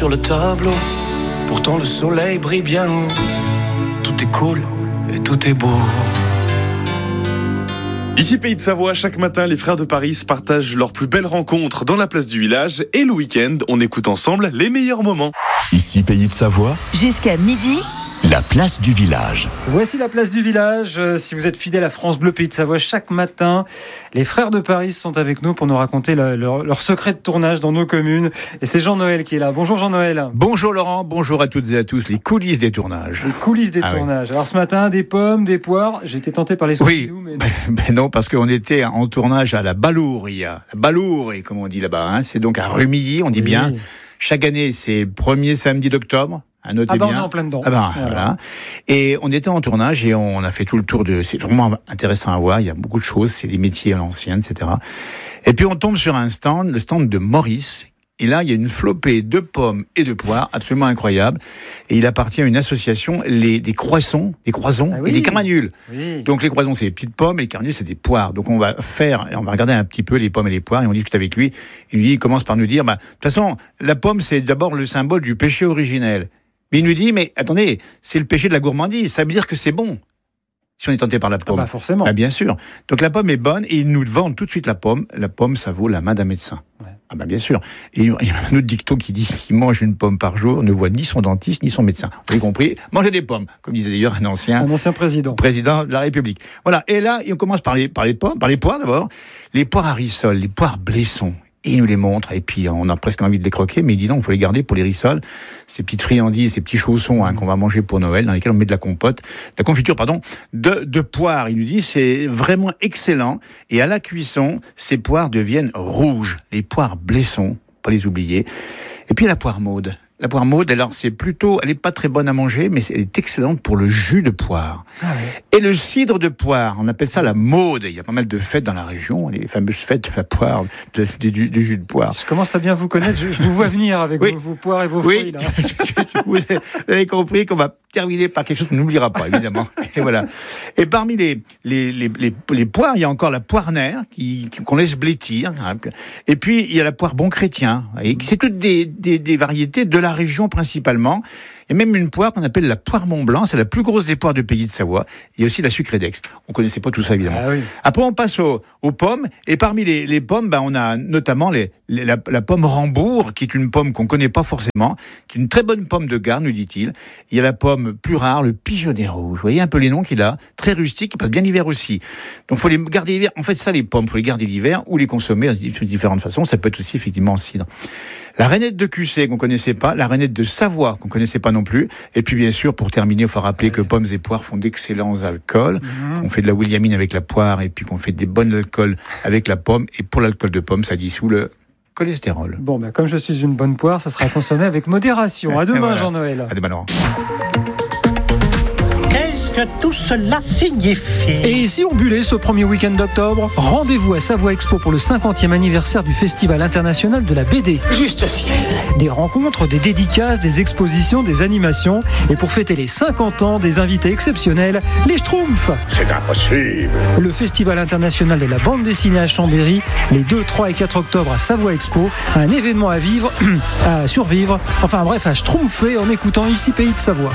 sur le tableau. Pourtant le soleil brille bien haut. Tout est cool et tout est beau. Ici Pays de Savoie, chaque matin, les frères de Paris partagent leurs plus belles rencontres dans la place du village. Et le week-end, on écoute ensemble les meilleurs moments. Ici Pays de Savoie, jusqu'à midi, la place du village. Voici la place du village. Si vous êtes fidèle à France Bleu Pays de Savoie, chaque matin, les frères de Paris sont avec nous pour nous raconter leur secret de tournage dans nos communes. Et c'est Jean-Noël qui est là. Bonjour Jean-Noël. Bonjour Laurent, bonjour à toutes et à tous. Les coulisses des tournages. Les coulisses des tournages. Oui. Alors ce matin, des pommes, des poires. J'étais tenté par les Scooby-Doo. Oui, mais non, parce qu'on était en tournage à la Balourie. La Balourie, comme on dit là-bas. Hein. C'est donc à Rumilly, on dit bien. Chaque année, c'est le premier samedi d'octobre. À noter bien. On est en plein dedans. Voilà. Et on était en tournage et on a fait tout le tour c'est vraiment intéressant à voir. Il y a beaucoup de choses. C'est des métiers à l'ancienne, etc. Et puis on tombe sur un stand, le stand de Maurice. Et là, il y a une flopée de pommes et de poires absolument incroyable. Et il appartient à une association, des croissons et des carmanules. Oui. Donc les croissons, c'est des petites pommes et les carmanules, c'est des poires. Donc on va regarder un petit peu les pommes et les poires et on discute avec lui. Il commence par nous dire, de toute façon, la pomme, c'est d'abord le symbole du péché originel. Mais il nous dit, mais attendez, c'est le péché de la gourmandise, ça veut dire que c'est bon. Si on est tenté par la pomme. Forcément. Bien sûr. Donc la pomme est bonne et ils nous vendent tout de suite la pomme. La pomme, ça vaut la main d'un médecin. Ouais. Bien sûr. Et il y a un autre dicton qui dit qu'il mange une pomme par jour, ne voit ni son dentiste ni son médecin. Vous avez compris? Mangez des pommes, comme disait d'ailleurs un ancien président de la République. Voilà. Et là, on commence par les pommes, par les poires d'abord. Les poires à rissole, les poires Blesson. Et il nous les montre, et puis on a presque envie de les croquer, mais il dit non, il faut les garder pour les rissoles, ces petites friandises, ces petits chaussons qu'on va manger pour Noël, dans lesquels on met de la confiture, de poires. Il nous dit c'est vraiment excellent, et à la cuisson, ces poires deviennent rouges, les poires Blesson, pas les oublier. Et puis la poire Maude. La poire Maude, alors elle est pas très bonne à manger, mais elle est excellente pour le jus de poire. Et le cidre de poire, on appelle ça la Maude. Il y a pas mal de fêtes dans la région, les fameuses fêtes de la poire, du jus de poire. Je commence à bien vous connaître, je vous vois venir avec vos poires et vos fruits. Là. Vous avez compris qu'on va terminer par quelque chose qu'on n'oubliera pas, évidemment. Et voilà. Et parmi les poires, il y a encore la poire nerf qu'on laisse blêtir. Et puis, il y a la poire bon chrétien. Et c'est toutes des variétés de la région principalement. Il y a même une poire qu'on appelle la poire Mont Blanc, c'est la plus grosse des poires du Pays de Savoie. Il y a aussi la sucrée d'Aix. On connaissait pas tout ça évidemment. Après on passe aux pommes et parmi les pommes, on a notamment la pomme Rambourg, qui est une pomme qu'on connaît pas forcément, qui est une très bonne pomme de Gard, nous dit-il. Il y a la pomme plus rare, le pigeonnet rouge. Vous voyez un peu les noms qu'il a, très rustique, qui passe bien l'hiver aussi. Donc faut les garder l'hiver. En fait ça les pommes, faut les garder l'hiver ou les consommer de différentes façons. Ça peut être aussi effectivement en cidre. La rainette de Cussé qu'on connaissait pas, la rainette de Savoie qu'on connaissait pas non plus, et puis bien sûr pour terminer, il faut rappeler que pommes et poires font d'excellents alcools, qu'on fait de la williamine avec la poire et puis qu'on fait des bons alcools avec la pomme, et pour l'alcool de pomme ça dissout le cholestérol. Bon, comme je suis une bonne poire, ça sera consommé avec modération. À demain voilà. Jean-Noël. À demain Laurent. Qu'est-ce que tout cela signifie? Et si on bullait ce premier week-end d'octobre, rendez-vous à Savoie Expo pour le 50e anniversaire du Festival international de la BD. Juste ciel. Des rencontres, des dédicaces, des expositions, des animations. Et pour fêter les 50 ans, des invités exceptionnels, les Schtroumpfs. C'est impossible. Le Festival international de la bande dessinée à Chambéry, les 2, 3 et 4 octobre à Savoie Expo. Un événement à vivre, à survivre, enfin bref, à schtroumpfer en écoutant Ici Pays de Savoie.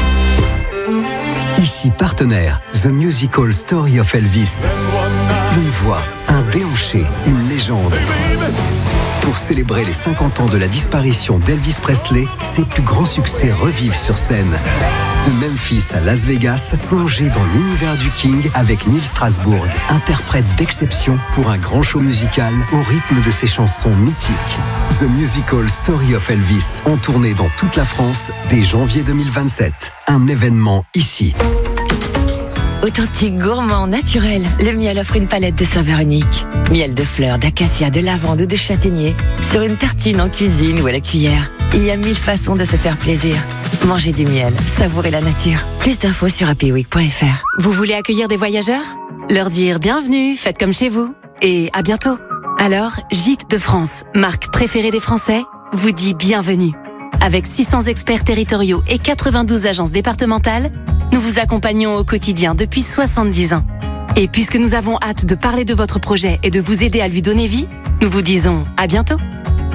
Ici partenaire, The Musical Story of Elvis. Une voix, un déhanché, une légende. Pour célébrer les 50 ans de la disparition d'Elvis Presley, ses plus grands succès revivent sur scène. De Memphis à Las Vegas, plongez dans l'univers du King avec Neil Strasbourg, interprète d'exception pour un grand show musical au rythme de ses chansons mythiques. The Musical Story of Elvis, en tournée dans toute la France dès janvier 2027. Un événement ici. Authentique, gourmand, naturel, le miel offre une palette de saveurs uniques. Miel de fleurs, d'acacia, de lavande ou de châtaignier. Sur une tartine en cuisine ou à la cuillère. Il y a 1000 façons de se faire plaisir. Mangez du miel, savourez la nature. Plus d'infos sur happyweek.fr. Vous voulez accueillir des voyageurs? Leur dire bienvenue, faites comme chez vous. Et à bientôt. Alors, Gîtes de France, marque préférée des Français, vous dit bienvenue. Avec 600 experts territoriaux et 92 agences départementales, nous vous accompagnons au quotidien depuis 70 ans. Et puisque nous avons hâte de parler de votre projet et de vous aider à lui donner vie, nous vous disons à bientôt.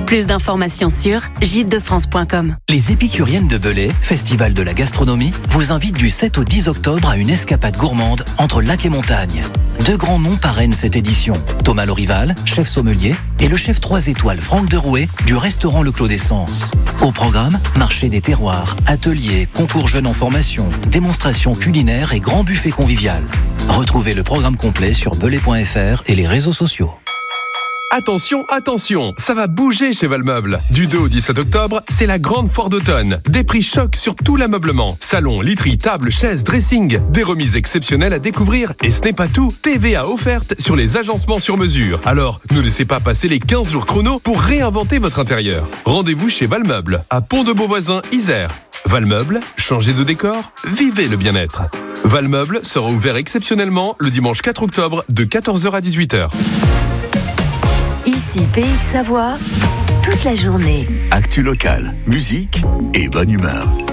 Plus d'informations sur gîtesdefrance.com. Les Épicuriennes de Belay, festival de la gastronomie, vous invitent du 7 au 10 octobre à une escapade gourmande entre lac et montagne. 2 grands noms parrainent cette édition. Thomas Lorival, chef sommelier, et le chef 3 étoiles Franck Derouet du restaurant Le Clos d'Essence. Au programme, marché des terroirs, ateliers, concours jeunes en formation, démonstrations culinaires et grand buffet convivial. Retrouvez le programme complet sur belay.fr et les réseaux sociaux. Attention, attention, ça va bouger chez Valmeuble. Du 2 au 17 octobre, c'est la grande foire d'automne. Des prix chocs sur tout l'ameublement. Salon, literie, table, chaises, dressing. Des remises exceptionnelles à découvrir. Et ce n'est pas tout. TVA offerte sur les agencements sur mesure. Alors, ne laissez pas passer les 15 jours chrono pour réinventer votre intérieur. Rendez-vous chez Valmeuble, à Pont-de-Beauvoisin, Isère. Valmeuble, changez de décor, vivez le bien-être. Valmeuble sera ouvert exceptionnellement le dimanche 4 octobre de 14h à 18h. Ici Pays de Savoie, toute la journée. Actu local, musique et bonne humeur.